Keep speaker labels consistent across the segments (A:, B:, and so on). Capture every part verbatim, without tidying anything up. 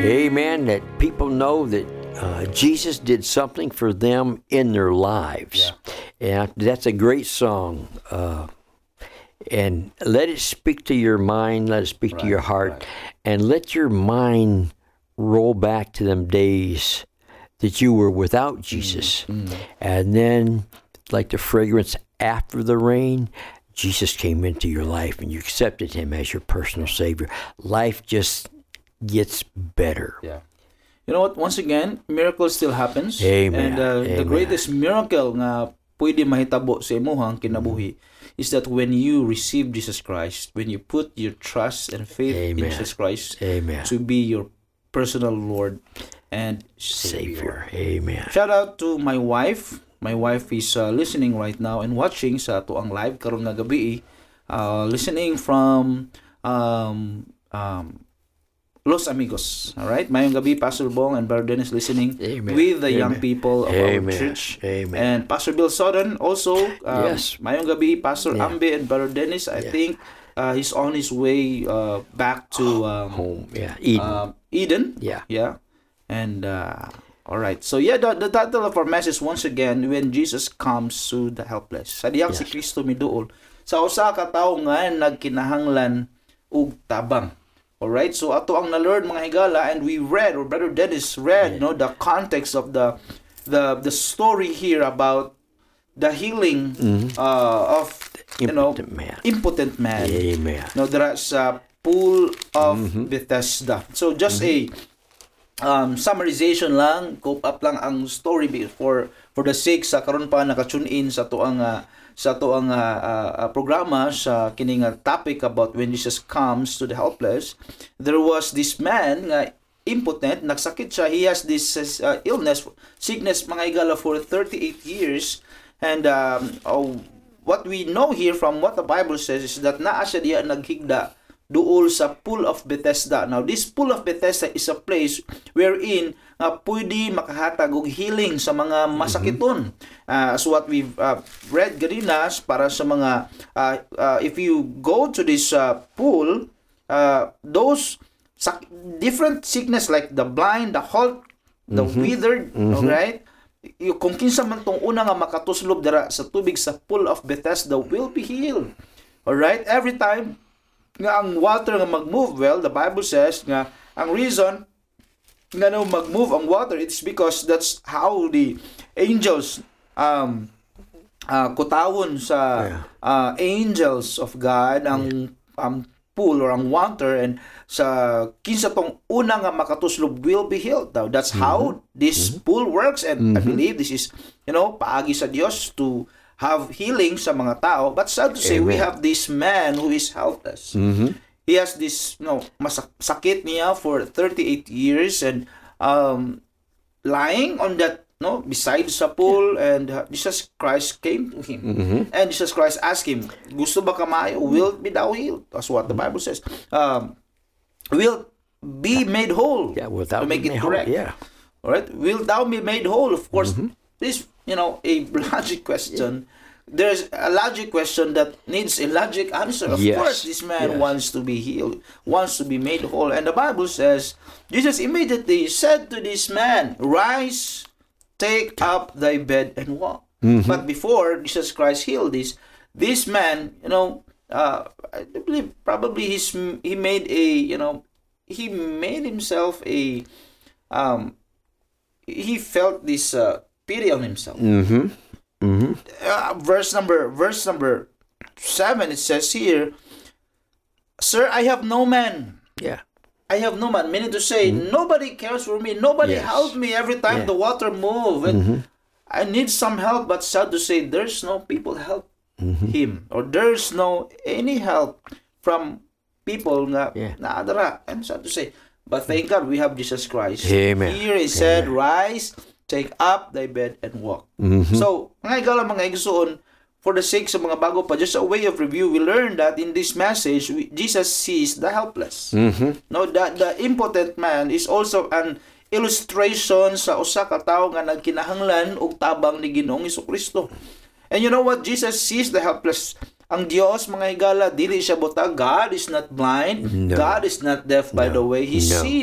A: Amen. That people know that uh, Jesus did something for them in their lives. Yeah. And that's a great song. Uh, and let it speak to your mind, let it speak right, to your heart, right. And let your mind roll back to them days that you were without Jesus. Mm-hmm. And then, like the fragrance after the rain, Jesus came into your life and you accepted him as your personal Savior. Life just gets better.
B: Yeah. You know what? Once again, miracle still happens.
A: Amen.
B: And uh,
A: Amen.
B: The greatest miracle nga pwede mahitabo sa imuhang kinabuhi is that when you receive Jesus Christ, when you put your trust and faith Amen. In Jesus Christ
A: Amen.
B: To be your personal Lord and Savior.
A: Savior. Amen.
B: Shout out to my wife. My wife is uh, listening right now and watching sa tuang live karon nga gabi, uh, listening from um, um, Los Amigos. All right, mayong gabi, Pastor Bong and Brother Dennis listening Amen. With the Amen. Young people of
A: Amen.
B: Our church.
A: Amen.
B: And Pastor Bill Sodden also. Um,
A: yes.
B: Mayong gabi, Pastor
A: yeah.
B: Ambe and Brother Dennis. I yeah. think uh, he's on his way uh, back to um,
A: home. Yeah, Eden.
B: Um, Eden.
A: Yeah,
B: yeah, and. Uh, All right. So yeah, the, the title of our message once again, when Jesus comes to the helpless. Sa diyang yes. si Kristo miduol sa usa ka tawo nga nagkinahanglan og tabang. All right. So ato ang na-learn mga higala, and we read, or Brother Dennis read, yeah. no, the context of the the the story here about the healing mm-hmm. uh, of you
A: impotent
B: know
A: man.
B: impotent man.
A: Amen.
B: No, there's a pool of mm-hmm. Bethesda. So just mm-hmm. a Um, summarization lang, cope up lang ang story for for the sake sa karon pa naka-tune in sa tuang uh, sa tuang uh, uh, programa sa kining uh, topic about when Jesus comes to the helpless. There was this man nga impotent, nagsakit siya. He has this uh, illness, sickness mga higala for thirty-eight years, and um, oh, what we know here from what the Bible says is that naa siya diya naghigda duol sa pool of Bethesda. Now, this pool of Bethesda is a place wherein uh, pwede makahatag og healing sa mga masakiton. Uh, as what we've uh, read ganina, para sa mga, uh, uh, if you go to this uh, pool, uh, those sak- different sickness like the blind, the halt, the mm-hmm. withered, mm-hmm. alright? Y- kung kinsa man tong una nga makatuslob dara sa tubig sa pool of Bethesda will be healed. Alright? Every time nga ang water nga mag-move, well, the Bible says nga ang reason nga no mag-move ang water, it's because that's how the angels um uh, kutawon sa uh, angels of God ang um, pool or ang water, and sa kinsa tong una nga makatuslob will be healed. Now that's mm-hmm. how this mm-hmm. pool works, and mm-hmm. I believe this is, you know, paagi sa Dios to have healing sa mga tao. But sad to say, Amen. We have this man who is helpless. Mm-hmm. He has this, you know, masakit niya for thirty-eight years, and um, lying on that, no, beside sa pool, and uh, Jesus Christ came to him. Mm-hmm. And Jesus Christ asked him, gusto ba ka maayo? Will be thou healed? That's what the Bible says. Um, will be made whole.
A: Yeah, without
B: to make it correct.
A: Whole, yeah.
B: All right. Will thou be made whole? Of course, mm-hmm. this, you know, a logic question. Yeah. There's a logic question that needs a logic answer. Of
A: yes.
B: course, this man
A: yes.
B: wants to be healed, wants to be made whole. And the Bible says, Jesus immediately said to this man, rise, take up thy bed and walk. Mm-hmm. But before Jesus Christ healed this, this man, you know, uh, I believe probably he's, he made a, you know, he made himself a, um, he felt this uh, pity on himself.
A: Mm-hmm. Mm-hmm.
B: Uh, verse number verse number seven, it says here, sir, I have no man.
A: Yeah.
B: I have no man. Meaning to say, mm-hmm. nobody cares for me. Nobody
A: yes.
B: helps me every time yeah. the water move. And mm-hmm. I need some help, but sad to say, there's no people help mm-hmm. him. Or there's no any help from people nga
A: yeah.
B: naadara. And sad to say, but thank God we have Jesus Christ.
A: Amen.
B: Here he said,
A: Amen.
B: rise, take up thy bed and walk.
A: Mm-hmm.
B: So, mga igala mga igsuon, for the sake sa mga bago pa, just a way of review, we learned that in this message, we, Jesus sees the helpless.
A: Mm-hmm.
B: No, the, the impotent man is also an illustration sa usa ka tawo nga nagkinahanglan og tabang ni Ginoong Hesukristo. And you know what? Jesus sees the helpless. Ang Dios, mga higala, dili siya butag. God is not blind.
A: No.
B: God is not deaf, by
A: no.
B: the way. He
A: no.
B: sees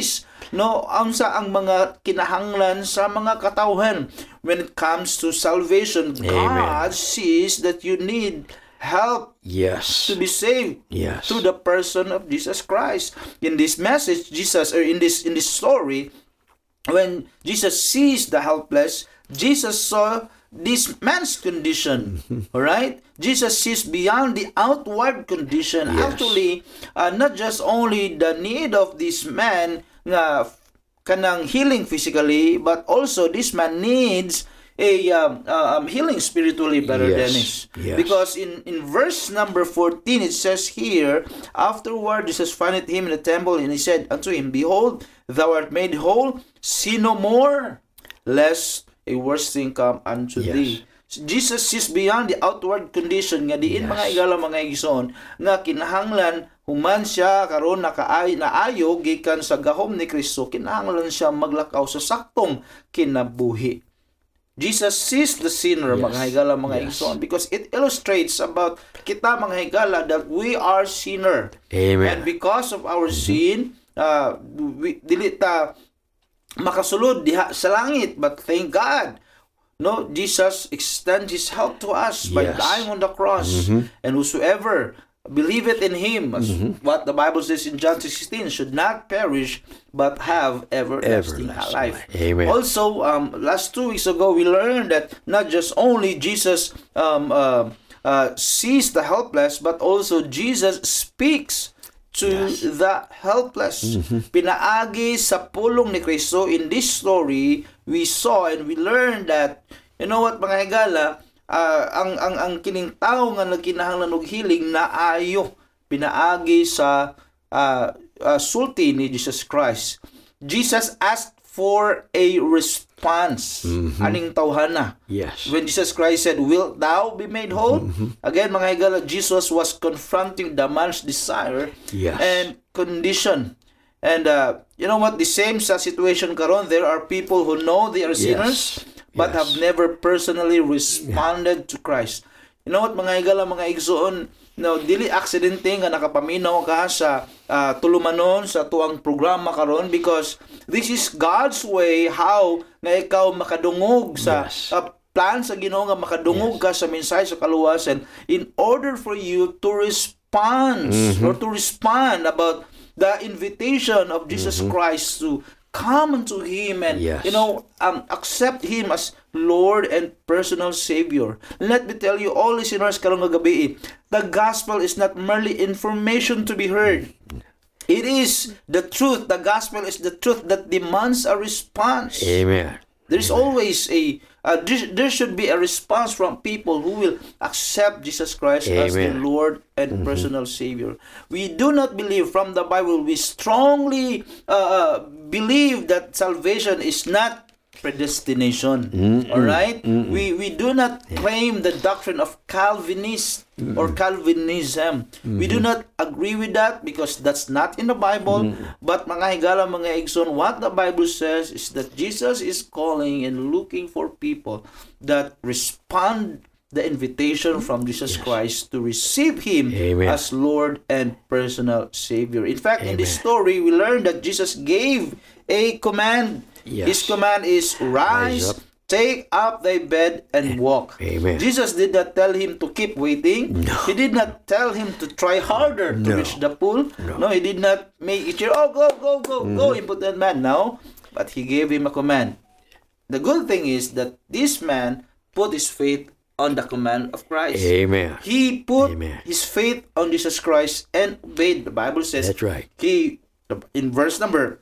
B: No, unsa ang mga kinahanglan sa mga katawhan when it comes to salvation.
A: Amen.
B: God sees that you need help
A: Yes.
B: to be saved
A: Yes.
B: through the person of Jesus Christ. In this message, Jesus, or in this in this story, when Jesus sees the helpless, Jesus saw this man's condition. All right, Jesus sees beyond the outward condition.
A: Yes.
B: Actually, uh, not just only the need of this man nga kanang healing physically, but also this man needs a um, um, healing spiritually, Brother
A: Yes.
B: Dennis.
A: Yes.
B: Because in, in verse number fourteen, it says here, afterward Jesus findeth him in the temple, and he said unto him, Behold, thou art made whole, sin no more, lest a worse thing come unto
A: Yes.
B: thee. Jesus sees beyond the outward condition nga diin
A: Yes.
B: mga igala mga igsoon nga kinahanglan human siya karon nakaay naayo gikan sa gahom ni Kristo, kinahanglan siya maglakaw sa saktong kinabuhi. Jesus sees the sinner,
A: Yes.
B: mga higala, mga
A: Yes.
B: igsoon, because it illustrates about kita, mga higala, that we are sinner.
A: Amen.
B: And because of our sin, uh, we, dili ta makasulod diha sa langit. But thank God, no, Jesus extends His help to us by
A: Yes.
B: dying on the cross. And whosoever believeth in Him, as what the Bible says in John sixteen, should not perish, but have everlasting,
A: Everlasting
B: life.
A: life. Amen.
B: Also, um, last two weeks ago, we learned that not just only Jesus um, uh, uh, sees the helpless, but also Jesus speaks to
A: Yes.
B: the helpless. Pinaagi sa pulong ni Kristo. In this story, we saw and we learned that, you know what, mga higala, uh, ang ang ang kining tao nga nagkinahanglan og healing naayo pinaagi sa uh, uh, sulti ni Jesus Christ. Jesus asked for a response. Aning tawhana.
A: Yes.
B: When Jesus Christ said, "Wilt thou be made whole?" Again, mga higala, Jesus was confronting the man's desire
A: Yes.
B: and condition. And uh, you know what? The same sa situation karon, there are people who know they are sinners, but
A: Yes.
B: have never personally responded to Christ. You know what, mga higala, mga igsoon, no, dili aksidente nga nakapaminaw ka sa uh, tulumanon sa tuang programa karon, because this is God's way how nga ikaw makadungog sa
A: Yes.
B: uh, plan sa Ginoo nga makadungog ka sa mensahe sa kaluwasan in order for you to respond or to respond about the invitation of Jesus Christ to come unto Him and
A: Yes.
B: you know um, accept Him as Lord and personal Savior. Let me tell you, all listeners karong gabi, the gospel is not merely information to be heard. It is the truth. The gospel is the truth that demands a response.
A: Amen.
B: There's always a uh, there, there should be a response from people who will accept Jesus Christ as the
A: Amen.
B: Lord and personal Savior. We do not believe from the Bible. We strongly uh, believe that salvation is not predestination. All right? We we do not claim the doctrine of Calvinist or Calvinism. We do not agree with that because that's not in the Bible. But mga higala, mga igsoon, what the Bible says is that Jesus is calling and looking for people that respond the invitation from Jesus Christ to receive Him
A: Amen.
B: as Lord and personal Savior. In fact, in this
A: Amen.
B: story, we learn that Jesus gave a command.
A: Yes.
B: His command is,
A: Rise
B: rise,
A: up.
B: take up thy bed and walk.
A: Amen.
B: Jesus did not tell him to keep waiting.
A: No.
B: He did not tell him to try harder to
A: No.
B: reach the pool.
A: No.
B: No, he did not make it cheer, oh, go, go, go, go, impotent man. No, but he gave him a command. The good thing is that this man put his faith on the command of Christ.
A: Amen.
B: He put
A: Amen.
B: his faith on Jesus Christ and obeyed. The Bible says
A: That's right.
B: he in verse number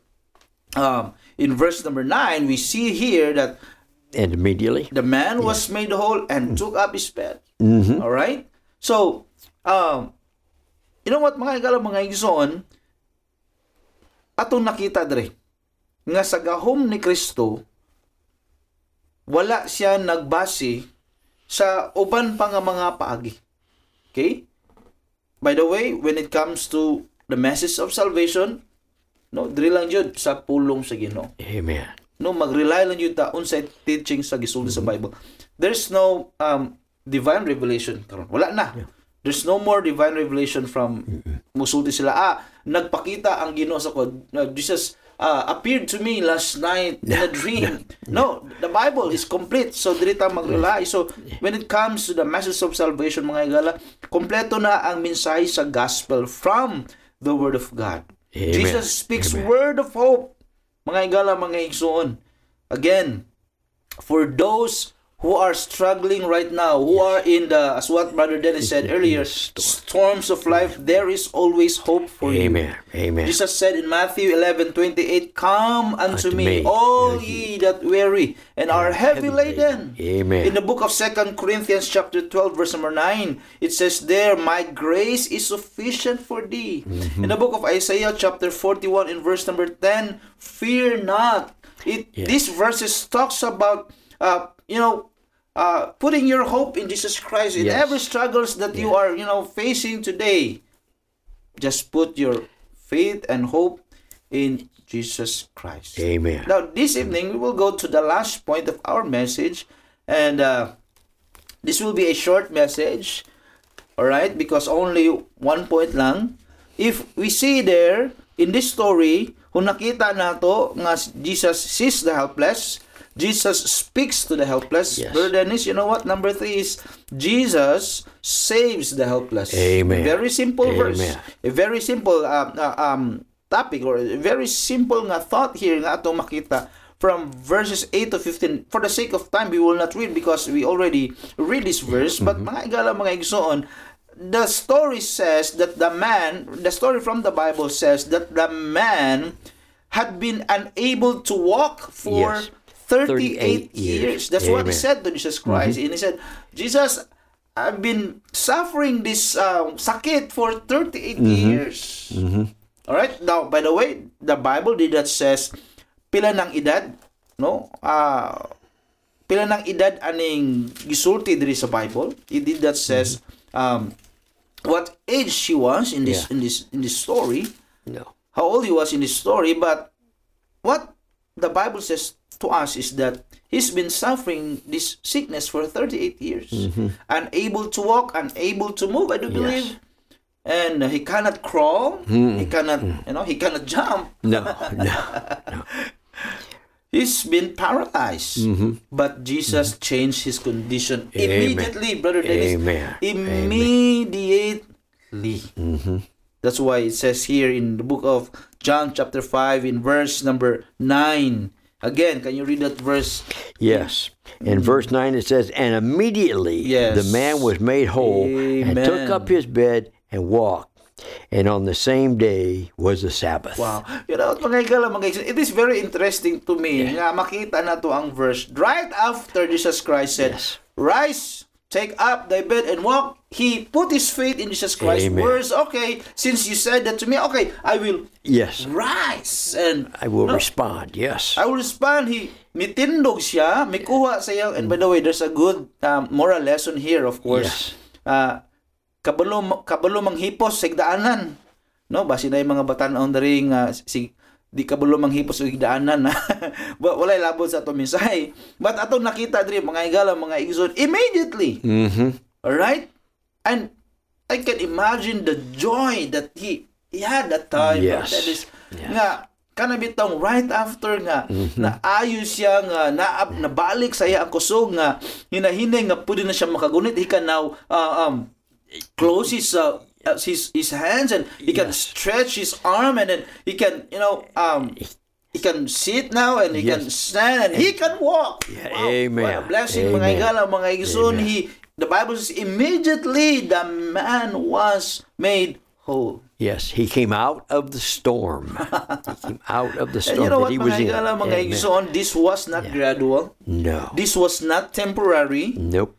B: um in verse number nine, we see here that
A: And immediately.
B: the man was made whole and took up his bed.
A: Mhm.
B: All right? So, um you know what, mga igala, mga igsoon, atong nakita dre nga sa gahom ni Kristo wala siya nagbase sa uban pa nga mga paagi. Okay? By the way, when it comes to the message of salvation, no, diri lang jud sa pulong sa Ginoo.
A: Amen.
B: No, mag-rely lang yun ta unsay teaching sa gisulti sa Bible. There's no um divine revelation karon. Wala na. There's no more divine revelation from musulti sila. Ah, nagpakita ang Ginoo sa kod. Uh, Jesus uh, appeared to me last night in a dream. No, the Bible is complete. So dili ta mag-rely. So when it comes to the message of salvation, mga igala, kompleto na ang mensahe sa gospel from the Word of God.
A: Amen.
B: Jesus speaks
A: Amen.
B: word of hope. Mga igala, mga igsoon. Again, for those who are struggling right now, who are in the, as what Brother Dennis said earlier, storms of life, there is always hope for
A: Amen.
B: you.
A: Amen.
B: Jesus said in Matthew eleven twenty-eight, "Come unto,
A: Unto
B: me,
A: me,
B: all
A: all
B: ye that weary and are heavy laden."
A: Amen.
B: In the book of Second Corinthians chapter twelve, verse number nine, it says there, "My grace is sufficient for thee."
A: Mm-hmm.
B: In the book of Isaiah chapter forty-one, in verse number ten, "Fear not." It
A: Yes.
B: These verses talks about uh, you know, uh, putting your hope in Jesus Christ in
A: Yes.
B: every struggles that you are, you know, facing today. Just put your faith and hope in Jesus Christ.
A: Amen.
B: Now, this evening, we will go to the last point of our message. And uh, this will be a short message. Alright? Because only one point lang. If we see there, in this story, kung nakita nato nga Jesus sees the helpless, Jesus speaks to the helpless.
A: Yes.
B: Brother Dennis, you know what? Number three is Jesus saves the helpless.
A: Amen.
B: Very simple
A: Amen.
B: verse. A very simple uh, uh, um, topic or a very simple nga thought here nga ato makita from verses eight to fifteen. For the sake of time, we will not read because we already read this verse. But mga igala, mga igsoon, the story says that the man, the story from the Bible says that the man had been unable to walk for
A: Yes.
B: thirty-eight,
A: thirty-eight
B: years.
A: years.
B: That's what he
A: Amen.
B: said to Jesus Christ. And he said, Jesus, I've been suffering this uh, sakit for thirty-eight years. All right. Now, by the way, the Bible did that says pila ng edad, no? Ah, pila ng edad aning gisulti diri sa Bible. It did that says um what age she was in this
A: Yeah.
B: in this in this story,
A: No.
B: how old he was in this story, but what the Bible says to us is that he's been suffering this sickness for thirty-eight years, unable to walk, unable to move, I do believe. And uh, he cannot crawl, he cannot, you know, he cannot jump.
A: No. No.
B: He's been paralyzed. But Jesus changed his condition
A: Amen.
B: immediately, Brother Dennis.
A: Amen.
B: Immediately. That's why it says here in the book of John chapter five in verse number nine. Again, can you read that verse?
A: Yes. In verse nine it says, "And immediately
B: Yes.
A: the man was made whole and took
B: Amen.
A: up his bed and walked. And on the same day was the Sabbath."
B: Wow. You know, mga igala, mga igala, it is very interesting to me nga makita na to ang verse. Right after Jesus Christ said,
A: Yes.
B: "Rise, take up thy bed and walk," he put his faith in Jesus Christ.
A: Amen.
B: Words, okay, since you said that to me, okay, I will
A: Yes.
B: rise and
A: I will
B: no,
A: respond. Yes.
B: I will respond. He mitindog siya, may kuha siya. And by the way, there's a good um, moral lesson here, of course.
A: Yes.
B: Uh, kabalo kabalo manghipos sa higdaanan. No, basi na yung mga batan-on diri nga si di kabalo manghipos sa higdaanan. Walay labot sa ato mensahe. But atong nakita diri mga igala, mga igsoon, immediately.
A: Mm-hmm.
B: All right? And I can imagine the joy that he he had that time.
A: Yes.
B: That is
A: Yes.
B: nga kanabitang right after nga
A: Mm-hmm.
B: naayos siya nga naab nabalik sa iya ang kusog nga hinahinay nga pwede na siya makagunit. He can now uh, um close his uh, his his hands and he can
A: Yes.
B: stretch his arm and then he can, you know, um he can sit now and he
A: Yes.
B: can stand and he can walk.
A: Yeah,
B: Wow,
A: amen.
B: what a blessing, mga
A: Amen.
B: igala, mga igsoon.
A: Amen.
B: He the Bible says immediately the man was made whole.
A: Yes, he came out of the storm. He came out of the
B: And
A: storm
B: you know
A: that
B: what,
A: he was
B: mga
A: in.
B: igala, mga
A: Amen.
B: igsoon, this was not gradual.
A: No.
B: This was not temporary.
A: Nope.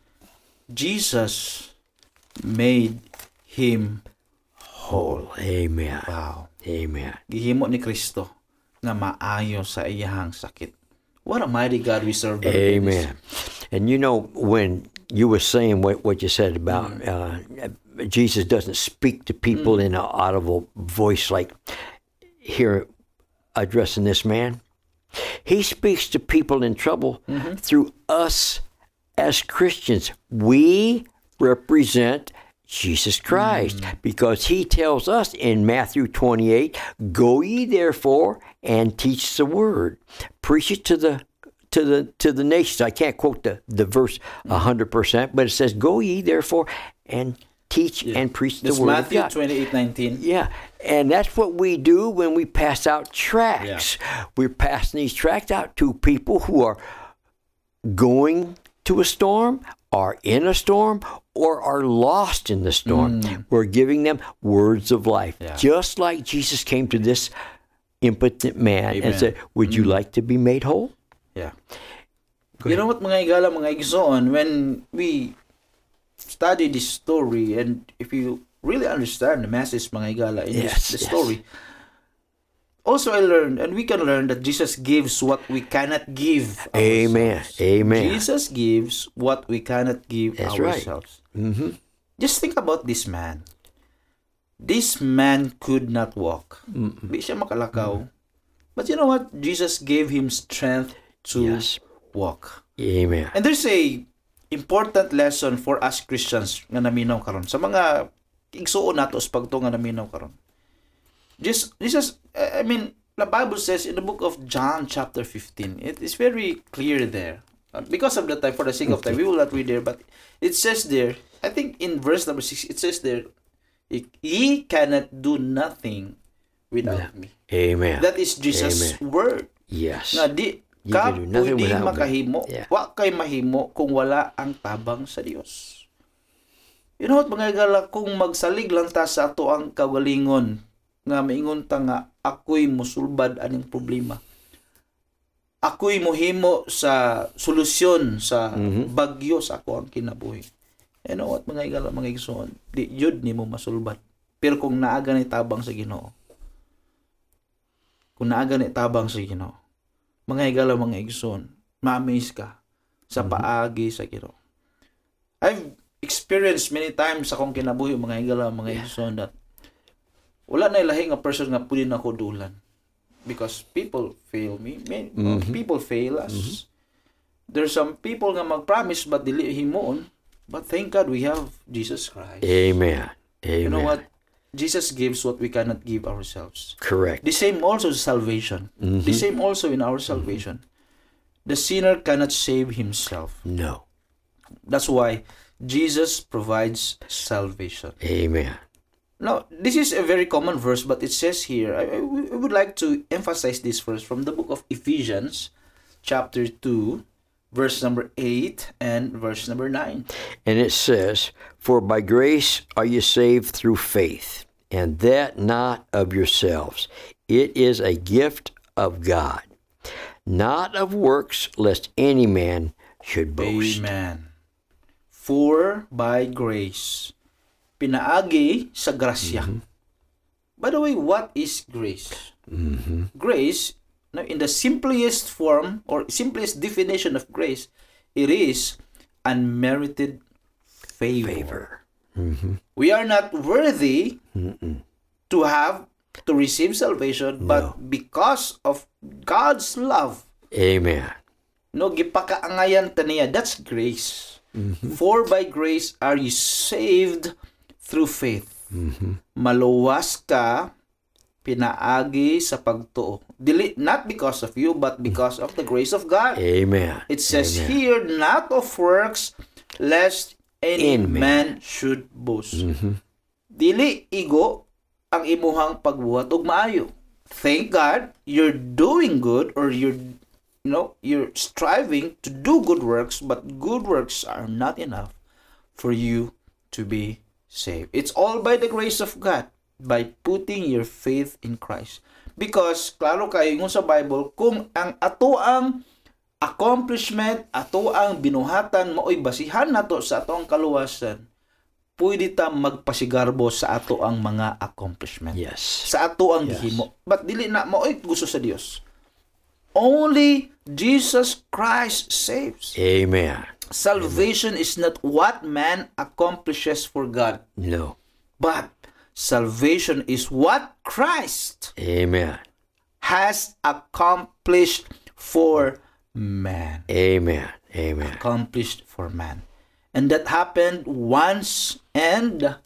B: Jesus made him whole.
A: Amen.
B: Wow.
A: Amen.
B: Gihimo ni Kristo nga maayo sa iyahang sakit. What a mighty God we serve. Brother Dennis.
A: Amen. And you know, when you were saying what, what you said about uh, Jesus doesn't speak to people in an audible voice like here addressing this man. He speaks to people in trouble through us as Christians. We represent Jesus Christ, mm. because he tells us in Matthew twenty-eight, "Go ye therefore and teach the word, preach it to the to the to the nations." I can't quote the the verse a hundred percent, but it says, "Go ye therefore and teach yeah. and preach the
B: That's
A: word
B: Matthew
A: of God."
B: twenty-eight nineteen.
A: Yeah, and that's what we do when we pass out tracts. Yeah. We're passing these tracts out to people who are going to a storm, are in a storm, or are lost in the storm. Mm. We're giving them words of life, yeah. just like Jesus came to this impotent man Amen. And said, "Would you mm. like to be made whole?"
B: Yeah. You know what, mga igala, mga igsoon, when we study this story, and if you really understand the message, mga igala, in yes, this, the yes. story, also I learned, and we can learn that Jesus gives what we cannot give
A: Amen.
B: Ourselves.
A: Amen.
B: Jesus gives what we cannot give
A: That's
B: ourselves.
A: Right. Mm-hmm.
B: Just think about this man. This man could not walk. Hindi siya makalakaw. Mm-mm. But you know what? Jesus gave him strength to yes. walk.
A: Amen.
B: And there's a important lesson for us Christians nga naminaw karon sa mga igsuon nato sa pagto nga naminaw karon. Just Jesus, I mean, the Bible says in the book of John chapter fifteen, it is very clear there. Because of the time, for the sake of time, we will not read there, but it says there, I think in verse number six, it says there, "Ye cannot do nothing without me."
A: Amen.
B: That is Jesus' Amen. Word.
A: Yes.
B: Nga di ka pwede makahimo, yeah. wa kay mahimo kung wala ang tabang sa Dios. You know what, mga igala, kung magsalig lang ta sa ato ang kagalingon, nga maingon ta nga ako'y musulbad aning problema, ako'y mohimo sa solusyon sa mm-hmm. bagyo sa ako ang kinabuhi. You know what, mga igala, mga igsoon, di yun ni mo masulbad. Pero kung naaga ni tabang sa Ginoo, kung naaga ni tabang sa Ginoo, mga igala, mga igsoon, ma-amaze ka sa paagi sa Ginoo. I've experienced many times akong kinabuhi, mga igala, mga igsoon, that wala na ilahi nga person nga pwede na ko dulan. Because people fail me. May, mm-hmm. People fail us. Mm-hmm. There's some people nga mag-promise but dili himoon. But thank God we have Jesus Christ.
A: Amen. Amen.
B: You know what? Jesus gives what we cannot give ourselves.
A: Correct.
B: The same also is salvation. Mm-hmm. The same also in our salvation. Mm-hmm. The sinner cannot save himself.
A: No.
B: That's why Jesus provides salvation.
A: Amen.
B: Now, this is a very common verse, but it says here, I, I would like to emphasize this verse from the book of Ephesians, chapter two, verse number eight and verse number nine.
A: And it says, "For by grace are you saved through faith, and that not of yourselves. It is a gift of God, not of works, lest any man should boast."
B: Amen. For by grace, pinaagi sa grasya. Mm-hmm. By the way, what is grace?
A: Mm-hmm.
B: Grace, now in the simplest form or simplest definition of grace, it is unmerited favor.
A: favor. Mm-hmm.
B: We are not worthy
A: Mm-mm.
B: to have, to receive salvation,
A: No.
B: but because of God's love,
A: Amen.
B: no, gipakaangayan ta niya, that's grace.
A: Mm-hmm.
B: For by grace are you saved through faith.
A: Mm-hmm.
B: Maluwas ka, pinaagi sa pagtuo. Dili, not because of you, but because of the grace of God.
A: Amen.
B: It says
A: Amen.
B: here, not of works, lest any
A: Amen.
B: man should boast.
A: Mm-hmm.
B: Dili igo ang imuhang pagbuhat og maayo. Thank God, you're doing good, or you're, you know, you're striving to do good works, but good works are not enough for you to be saved. It's all by the grace of God, by putting your faith in Christ. Because, klaro kayo yung sa Bible, kung ang ato ang accomplishment, ato ang binuhatan, maoy basihan nato sa ato ang kaluwasan, pwede ta magpasigarbo sa ato ang mga accomplishment.
A: Yes.
B: Sa ato ang
A: Yes.
B: gihimo. But dili na, maoy gusto sa Dios. Only Jesus Christ saves.
A: Amen.
B: Salvation Amen. Is not what man accomplishes for God.
A: No.
B: But salvation is what Christ
A: Amen.
B: has accomplished for man.
A: Amen. Amen.
B: Accomplished for man. And that happened once and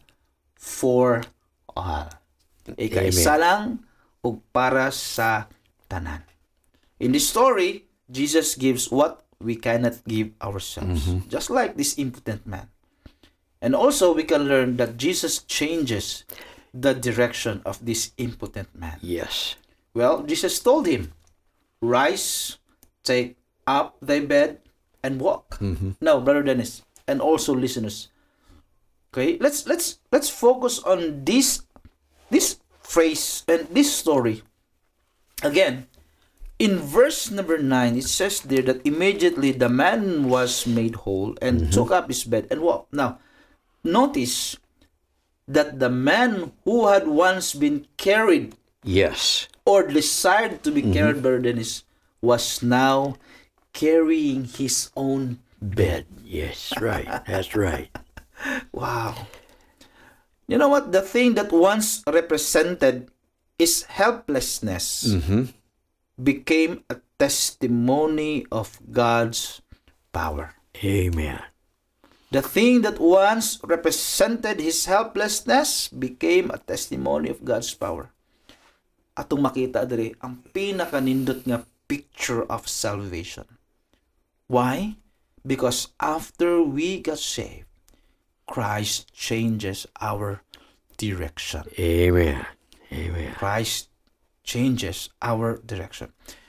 B: for all. Ikaisa lang ug para sa tanan. In this story, Jesus gives what we cannot give ourselves. Mm-hmm. Just like this impotent man. And also, we can learn that Jesus changes the direction of this impotent man.
A: Yes.
B: Well, Jesus told him, rise, take up thy bed, and walk. Mm-hmm. Now, Brother Dennis, and also listeners, okay, let's let's let's focus on this this phrase and this story. Again, in verse number nine, it says there that immediately the man was made whole and mm-hmm. took up his bed and walked. Now, notice that the man who had once been carried,
A: yes,
B: or desired to be mm-hmm. carried, Brother Dennis, was now carrying his own bed.
A: Yes, right. That's right.
B: Wow. You know what? The thing that once represented his helplessness mm-hmm. became a testimony of God's power.
A: Amen.
B: The thing that once represented his helplessness became a testimony of God's power. Atong makita diri ang pinakanindot nga picture of salvation. Why? Because after we got saved, Christ changes our direction.
A: Amen. Amen.
B: Christ changes our direction.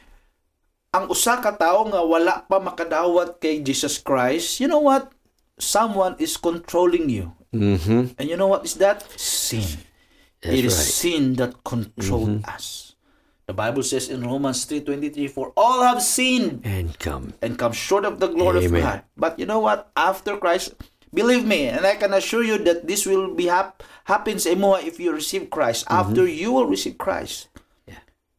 B: Ang usa ka tawo nga wala pa makadawat kay Jesus Christ, you know what? Someone is controlling you. Mm-hmm. And you know what is that? Sin.
A: That's
B: it is
A: right.
B: sin that controlled mm-hmm. us. The Bible says in Romans three twenty-three, for all have sinned
A: and come
B: and come short of the glory Amen. Of God. But you know what? After Christ, believe me, and I can assure you that this will be hap- happens imo if you receive Christ. Mm-hmm. After you will receive Christ. Yeah.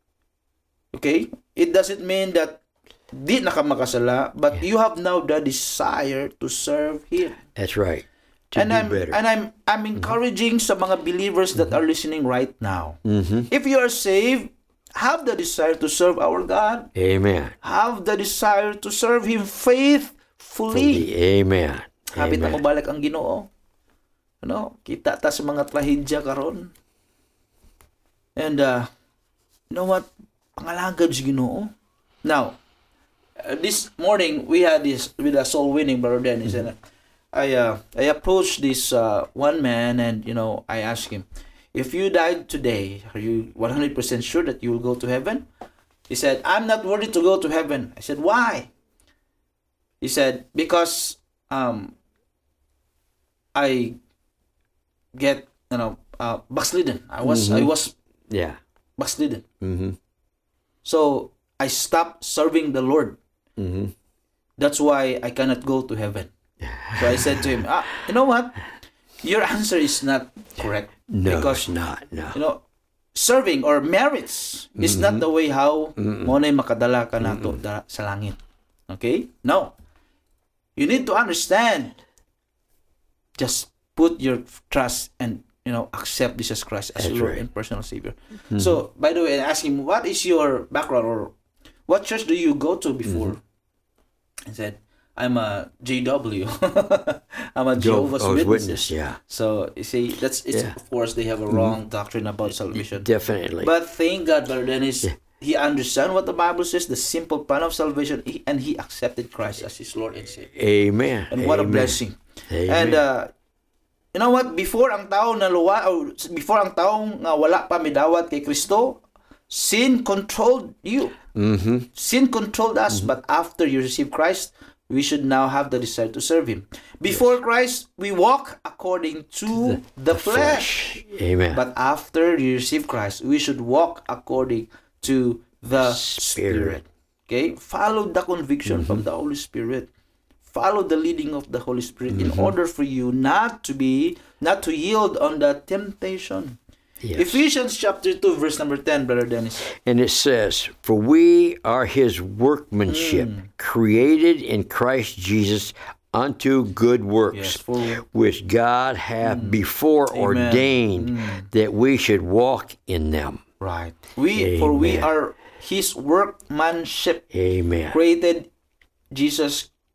B: Okay? It doesn't mean that di na ka makasala, but yeah. you have now the desire to serve Him.
A: That's right. To
B: and
A: do
B: I'm
A: better.
B: and I'm I'm encouraging mm-hmm. sa mga believers that mm-hmm. are listening right now.
A: Mm-hmm.
B: If you are saved, have the desire to serve our God.
A: Amen.
B: Have the desire to serve Him faithfully.
A: Fully. Amen.
B: Habit na mabalik ang Ginoo. Ano? Kita ta sa mga trahedya karon. And uh, you know what? Pangalagad si Ginoo. Now, Uh, this morning we had this with a soul winning, Brother Dennis, mm-hmm. and I uh, I approached this uh, one man, and you know I asked him, if you died today, are you one hundred percent sure that you will go to heaven? He said, I'm not worthy to go to heaven. I said, why? He said, because um I get you know uh, backslidden. I was mm-hmm. I was
A: yeah
B: backslidden.
A: Mm-hmm.
B: So I stopped serving the Lord.
A: Mm-hmm.
B: That's why I cannot go to heaven. So I said to him, ah, you know what? Your answer is not correct.
A: No,
B: because,
A: it's not. No.
B: You know, serving or merits mm-hmm. is not the way how mo na makadala ka nato da, sa langit. Okay? No. You need to understand. Just put your trust and, you know, accept Jesus Christ as
A: That's
B: Lord
A: right.
B: and personal Savior. Mm-hmm. So, by the way, I asked him, what is your background or what church do you go to before? Mm-hmm. I said, I'm a J W. I'm a Jehovah's
A: oh,
B: Witness.
A: Witness. Yeah.
B: So you see, that's it's
A: yeah.
B: of course they have a wrong mm-hmm. doctrine about salvation.
A: Definitely.
B: But thank God, Brother Dennis,
A: yeah.
B: he understand what the Bible says, the simple plan of salvation, he, and he accepted Christ as his Lord and Savior.
A: Amen.
B: And what
A: Amen.
B: a blessing.
A: Amen.
B: And uh, you know what? Before ang tao na luwa, or before ang taong nga wala pa midawat kay Kristo, sin controlled you.
A: Mm-hmm.
B: Sin controlled us, mm-hmm. but after you receive Christ, we should now have the desire to serve Him. Before yes. Christ, we walk according to the, the, the flesh.
A: flesh. Amen.
B: But after you receive Christ, we should walk according to the Spirit. Spirit. Okay? Follow the conviction mm-hmm. from the Holy Spirit. Follow the leading of the Holy Spirit mm-hmm. in order for you not to be, not to yield on the temptation.
A: Yes.
B: Ephesians chapter two, verse number ten, Brother Dennis.
A: And it says, for we are His workmanship, mm. created in Christ Jesus unto good works, yes, for... which God hath mm. before Amen. Ordained mm. that we should walk in them.
B: Right. We Amen. For we are His workmanship.
A: Amen.
B: Created Jesus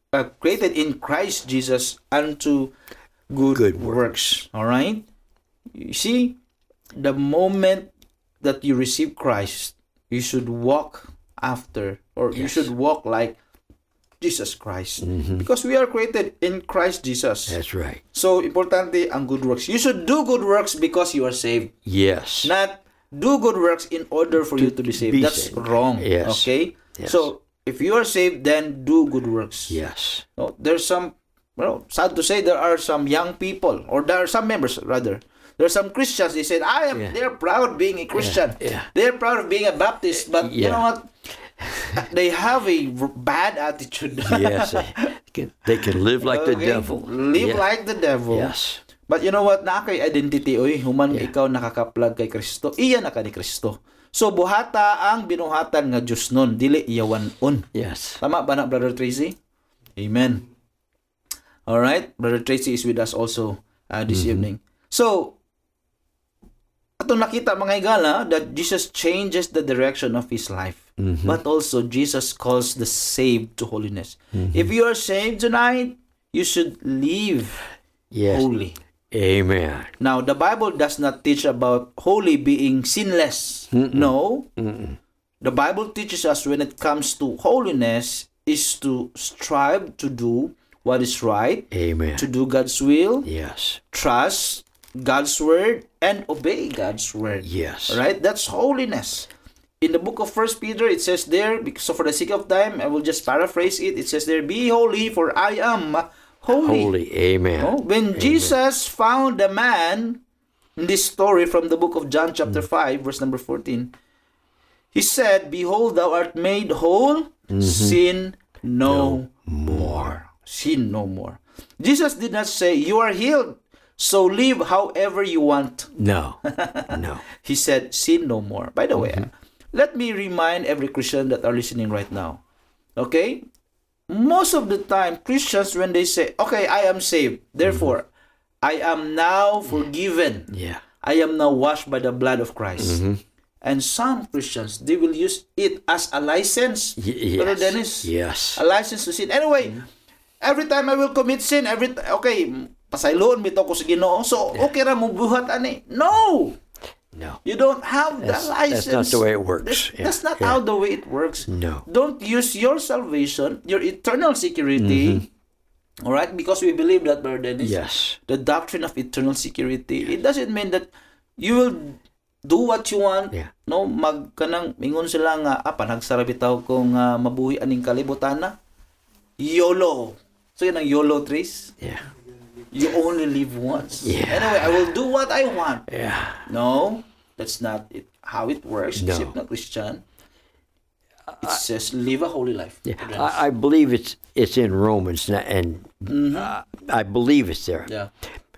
B: uh, created in Christ Jesus unto good,
A: Good
B: works. All right? You see, the moment that you receive Christ, you should walk after, or you
A: Yes.
B: should walk like Jesus Christ.
A: Mhm.
B: Because we are created in Christ Jesus.
A: That's right.
B: So, importante ang good works. You should do good works because you are saved.
A: Yes.
B: Not do good works in order for you to be saved.
A: be
B: That's
A: saved.
B: wrong.
A: Yes.
B: Okay?
A: Yes.
B: So, if you are saved, then do good works.
A: Yes.
B: No, there's some, well, sad to say, there are some young people, or there are some members rather. There are some Christians. They said, "I am."
A: Yeah.
B: They're proud being a Christian.
A: Yeah.
B: They're proud of being a Baptist, but you
A: Yeah.
B: know what? They have a r- bad attitude.
A: Yes. They can, they can live like the
B: Okay?
A: devil.
B: Live
A: Yeah.
B: like the devil.
A: Yes.
B: But you know what? Na kay identity, oy, human
A: Yeah.
B: ikaw nakakaplag kay Kristo. Iya na ka ni Kristo. So buhata ang binuhatan nga Dios nun, dili iyawan-on.
A: Yes.
B: Tama ba na, Brother Tracy? Amen. All right, Brother Tracy is with us also uh, this
A: Mm-hmm.
B: evening. So, atong nakita mga higala that Jesus changes the direction of his life.
A: Mhm.
B: But also, Jesus calls the saved to holiness.
A: Mm-hmm.
B: If you are saved tonight, you should live
A: Yes.
B: holy.
A: Amen.
B: Now, the Bible does not teach about holy being sinless. No.
A: Mm-mm.
B: The Bible teaches us when it comes to holiness is to strive to do what is right,
A: Amen.
B: to do God's will,
A: Yes.
B: trust God's word, and obey God's word.
A: Yes.
B: Right? That's holiness. In the book of First Peter, it says there, because- so for the sake of time, I will just paraphrase it. It says there, "Be holy, for I am holy."
A: Holy. Amen.
B: Oh, when Jesus found a man in this story from the book of John chapter five verse number fourteen, he said, "Behold, thou art made whole, sin no, more. Sin no more." Jesus did not say, "You are healed, so live however you want."
A: No. No.
B: He said, "Sin no more." By the way, let me remind every Christian that are listening right now. Okay? Most of the time, Christians, when they say, "Okay, I am saved, therefore, I am now forgiven.
A: Yeah.
B: I am now washed by the blood of Christ." And some Christians, they will use it as a license.
A: Y-
B: Brother
A: yes.
B: Dennis,
A: Yes.
B: a license to sin. Anyway, every time I will commit sin, every t- okay, pasayloon bitaw ko sa Ginoo. So, okay ra mo buhat ani. No!
A: No.
B: You don't have the
A: That's-
B: license.
A: that's not the way it works.
B: That's,
A: Yeah,
B: that's not
A: yeah.
B: how the way it works.
A: No.
B: Don't use your salvation, your eternal security,
A: Mm-hmm.
B: all right? Because we believe that, Brother Dennis,
A: Yes.
B: the doctrine of eternal security, it doesn't mean that you will do what you want.
A: Yeah.
B: No, mag kanang mingon sila nga ah panagsara bitaw ko nga mabuhi aning kalibutan na. YOLO. So yun ang YOLO, Trace.
A: Yeah.
B: You only live once.
A: Yeah.
B: Anyway, I will do what I want.
A: Yeah.
B: No, that's not it, how it works.
A: No.
B: Except not Christian. It says live a holy life.
A: Yeah. I, I believe it's it's in Romans, na- and uh, I believe it's there.
B: Yeah.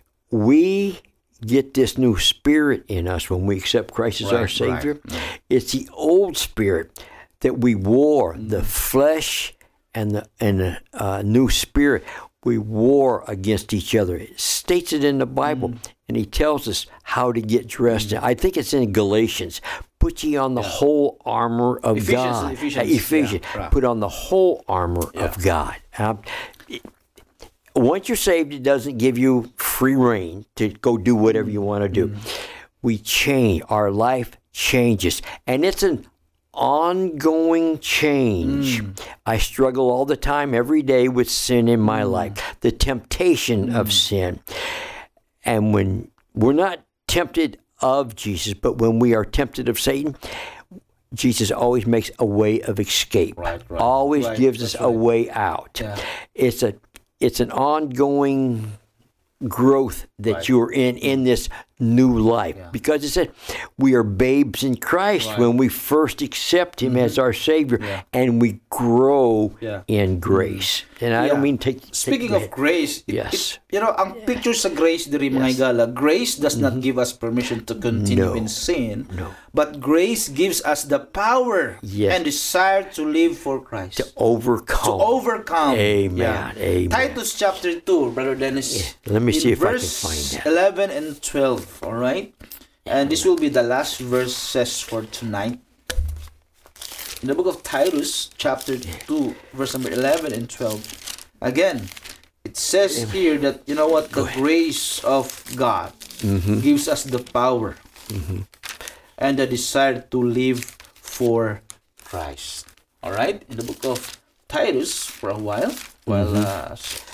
A: We get this new spirit in us when we accept Christ as our
B: Right,
A: Savior. It's the old spirit that we wore, the flesh and the and the uh, new spirit. We war against each other. It states it in the Bible, and He tells us how to get dressed. I think it's in Galatians. Put ye on the whole armor of
B: Ephesians,
A: God.
B: Ephesians,
A: Uh, Ephesians.
B: yeah, right.
A: Put on the whole armor of God. Um, it- once you're saved, it doesn't give you free reign to go do whatever you want to do. We change. Our life changes, and it's an ongoing change. I struggle all the time, every day, with sin in my life, the temptation of sin. And when we're not tempted of Jesus, but when we are tempted of Satan, Jesus always makes a way of escape.
B: Right, right.
A: Always
B: Right,
A: gives us
B: that's
A: a
B: right.
A: way out.
B: Yeah.
A: It's a it's an ongoing growth that
B: Right.
A: you're in in this new life,
B: Yeah.
A: because it said we are babes in Christ
B: Right.
A: when we first accept Him as our Savior,
B: Yeah.
A: and we grow
B: Yeah.
A: in grace. And I don't
B: Yeah.
A: mean take. take
B: Speaking of
A: that-
B: grace, it-
A: Yes.
B: it- you know, ang picture sa grace diri mga higala, grace does not give us permission to continue
A: No.
B: in sin,
A: No.
B: but grace gives us the power
A: Yes.
B: and desire to live for Christ.
A: to overcome.
B: To overcome.
A: Amen. Amen.
B: Titus chapter two, Brother Dennis.
A: Let me see
B: in
A: if I can
B: verse
A: find that.
B: eleven and twelve, all right? And this will be the last verses for tonight. In the book of Titus, chapter two, verse number eleven and twelve, Again, it says Amen. Here that, you know what, the grace of God mm-hmm. gives us the power mm-hmm. and the desire to live for Christ. All right? In the book of Titus, for a while, while mm-hmm. uh,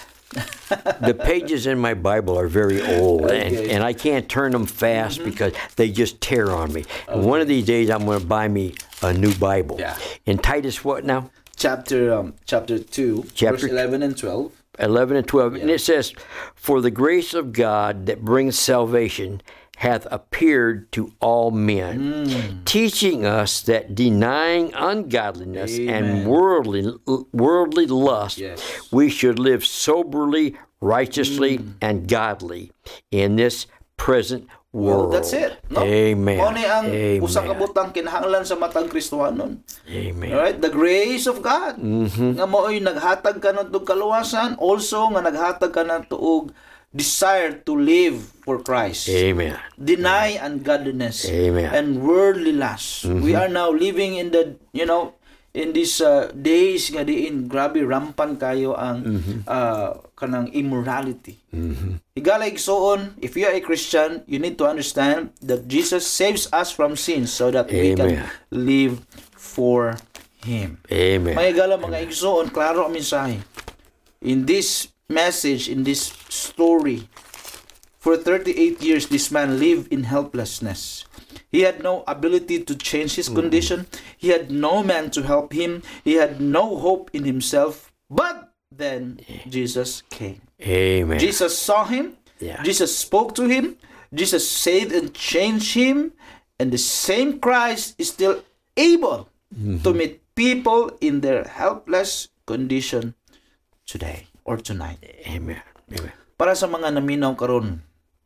A: the pages in my Bible are very old, okay. and, and I can't turn them fast mm-hmm. because they just tear on me. Okay. And one of these days, I'm going to buy me a new Bible.
B: Yeah.
A: In Titus, what now?
B: Chapter um, chapter two, chapter verse eleven and twelve.
A: eleven and twelve. Yeah. And it says, "For the grace of God that brings salvation hath appeared to all men, mm. teaching us that denying ungodliness Amen. and worldly worldly lust, yes. we should live soberly, righteously, mm. and godly in this present world."
B: Well, that's it. No?
A: Amen.
B: Mao ni ang
A: Amen.
B: usa ka butang kinahanglan sa matang Kristohanon.
A: Amen.
B: All right, the grace of God. Mm-hmm. Nga mao'y naghatag ka ng kaluwasan, also nga naghatag ka ng tuog desire to live for Christ.
A: Amen.
B: Deny ungodliness
A: Amen.
B: and worldly lust. Mm-hmm. We are now living in the, you know, in these uh, days nga diin grabe rampan kayo ang mm-hmm. uh, kanang immorality. Mm-hmm. Higala igsoon, if you are a Christian, you need to understand that Jesus saves us from sin so that Amen. we can live for Him.
A: Amen.
B: May higala mga igsoon, klaro ang mensahe. In this message, in this story, for thirty-eight years this man lived in helplessness. He had no ability to change his mm. condition. He had no man to help him. He had no hope in himself. But then Jesus came.
A: Amen.
B: Jesus saw him. Yeah. Jesus spoke to him. Jesus saved and changed him. And the same Christ is still able mm-hmm. to meet people in their helpless condition today or tonight.
A: Amen. Amen.
B: Para sa mga naminaw karon,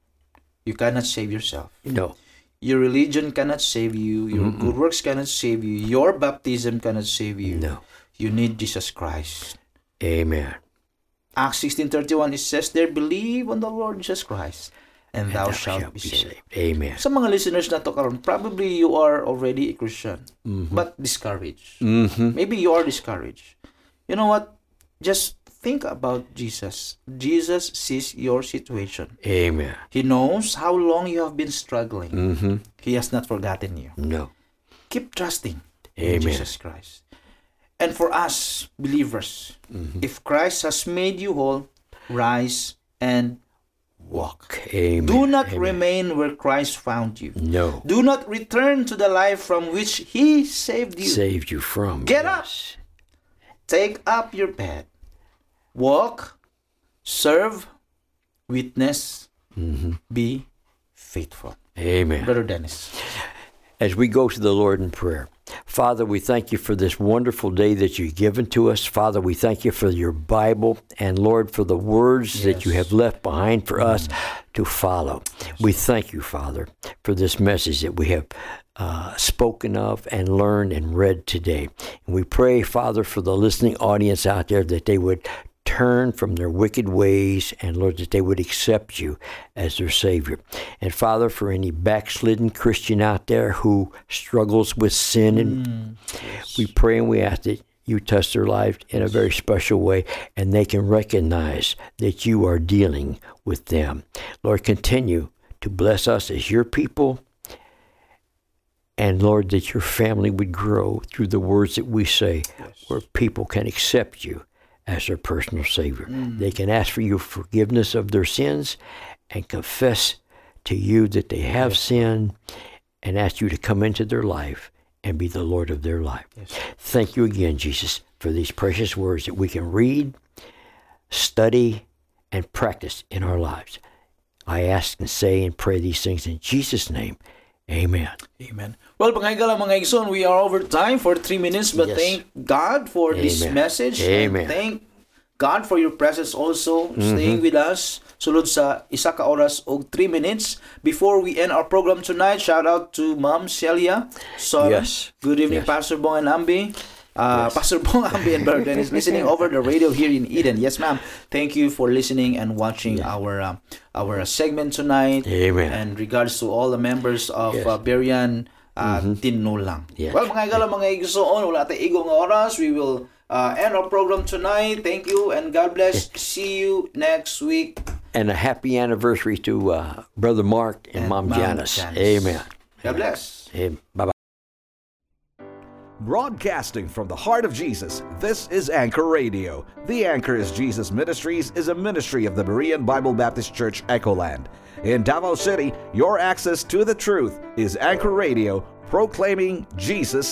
B: you cannot save yourself.
A: No.
B: Your religion cannot save you. Your Mm-mm. good works cannot save you. Your baptism cannot save you.
A: No.
B: You need Jesus Christ.
A: Amen.
B: Acts sixteen thirty-one, it says there, believe on the Lord Jesus Christ, and, and thou, thou shalt, shalt be saved. saved.
A: Amen.
B: Sa mga listeners na to karon, probably you are already a Christian, mm-hmm. but discouraged.
A: Mm-hmm.
B: Maybe you are discouraged. You know what? Just think about Jesus. Jesus sees your situation.
A: Amen.
B: He knows how long you have been struggling.
A: Mm-hmm.
B: He has not forgotten you.
A: No.
B: Keep trusting
A: Amen.
B: in Jesus Christ. And for us, believers, mm-hmm. if Christ has made you whole, rise and walk.
A: Amen.
B: Do not
A: Amen.
B: remain where Christ found you.
A: No.
B: Do not return to the life from which He saved you.
A: Saved you from.
B: Get
A: yes.
B: up. Take up your bed. Walk, serve, witness, mm-hmm. be faithful.
A: Amen.
B: Brother Dennis.
A: As we go to the Lord in prayer, Father, we thank you for this wonderful day that you've given to us. Father, we thank you for your Bible and, Lord, for the words yes. that you have left behind for mm-hmm. us to follow. Yes. We thank you, Father, for this message that we have uh, spoken of and learned and read today. And we pray, Father, for the listening audience out there that they would turn from their wicked ways, and Lord, that they would accept you as their Savior. And Father, for any backslidden Christian out there who struggles with sin, and mm, yes. we pray and we ask that you touch their lives in a very special way, and they can recognize that you are dealing with them. Lord, continue to bless us as your people, and Lord, that your family would grow through the words that we say, yes. where people can accept you as their personal Savior. Mm. They can ask for your forgiveness of their sins and confess to you that they have yes. sinned, and ask you to come into their life and be the Lord of their life. Yes. Thank you again, Jesus, for these precious words that we can read, study, and practice in our lives. I ask and say and pray these things in Jesus' name. Amen.
B: Amen. Well, pangayagala mga igsoon, we are over time for three minutes, but yes. thank God for Amen. This message.
A: Amen.
B: And thank God for your presence also, mm-hmm. staying with us. Sulod sa isa ka oras o three minutes. Before we end our program tonight, shout out to Ma'am Celia. So,
A: yes.
B: Good evening,
A: yes.
B: Pastor Bong and Ambi. Uh, yes. Pastor Bong Ambi and Brother Dennis listening over the radio here in Eden. Yes, ma'am. Thank you for listening and watching yeah. our uh, our uh, segment tonight.
A: Amen.
B: And regards to all the members of yes. uh, Berean uh, mm-hmm. Tinulang.
A: Yes.
B: Well, mga igala, mga igsoon, wala tayo igong oras. We will uh, end our program tonight. Thank you and God bless. See you next week.
A: And a happy anniversary to uh, Brother Mark and, and Mom, Mom Janice. Janice. Amen.
B: God bless.
A: Bye-bye.
C: Broadcasting from the heart of Jesus, this is Anchor Radio. The Anchor is Jesus Ministries is a ministry of the Berean Bible Baptist Church, Echoland. In Davao City, your access to the truth is Anchor Radio, proclaiming Jesus